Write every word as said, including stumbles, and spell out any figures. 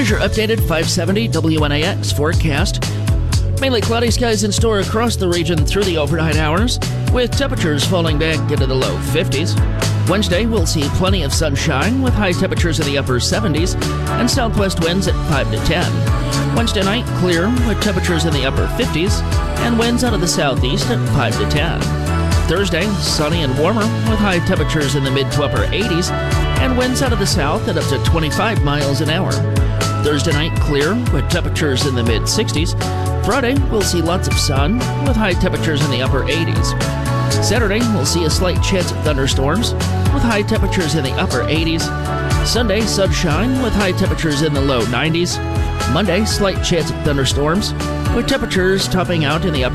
Here's your updated five seventy W N A X forecast. Mainly cloudy skies in store across the region through the overnight hours, with temperatures falling back into the low fifties. Wednesday, we'll see plenty of sunshine with high temperatures in the upper seventies and southwest winds at five to ten. Wednesday night, clear with temperatures in the upper fifties and winds out of the southeast at five to ten. Thursday, sunny and warmer with high temperatures in the mid to upper eighties and winds out of the south at up to twenty-five miles an hour. Thursday night, clear with temperatures in the mid sixties. Friday, we'll see lots of sun with high temperatures in the upper eighties. Saturday, we'll see a slight chance of thunderstorms with high temperatures in the upper eighties. Sunday, sunshine with high temperatures in the low nineties. Monday, slight chance of thunderstorms with temperatures topping out in the upper